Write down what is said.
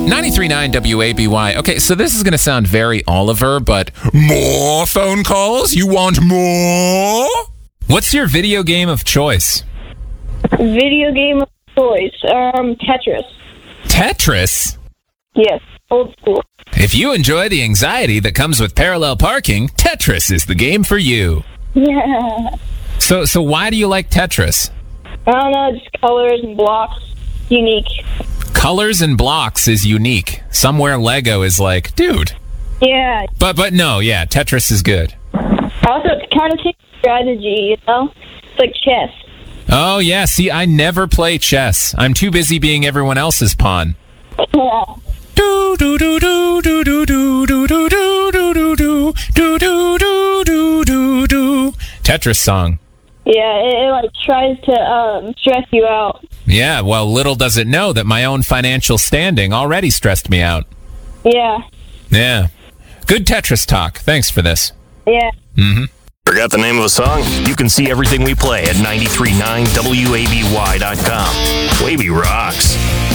93.9 WABY. Okay, so this is going to sound very Oliver, but more phone calls? You want more? What's your video game of choice? Video game of choice. Tetris. Tetris? Yes, old school. If you enjoy the anxiety that comes with parallel parking, Tetris is the game for you. Yeah. So why do you like Tetris? I don't know, just colors and blocks. Unique. Colors and blocks is unique. Somewhere Lego is like, dude. Yeah. But no, yeah, Tetris is good. Also, it kind of takes strategy, you know? It's like chess. Oh, yeah, see, I never play chess. I'm too busy being everyone else's pawn. Yeah. Do do do do do do do do do do do do do do do do do do. Tetris song. Yeah, it like tries to stress you out. Yeah, well, little does it know that my own financial standing already stressed me out. Yeah. Yeah. Good Tetris talk. Thanks for this. Yeah. Mm-hmm. Forgot the name of a song? You can see everything we play at 93.9WABY.com. Wavy rocks.